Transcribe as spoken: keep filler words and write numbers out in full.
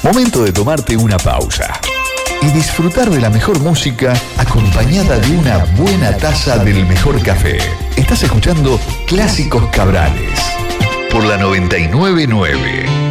Momento de tomarte una pausa y disfrutar de la mejor música acompañada de una buena taza del mejor café. Estás escuchando Clásicos Cabrales por la noventa y nueve punto nueve.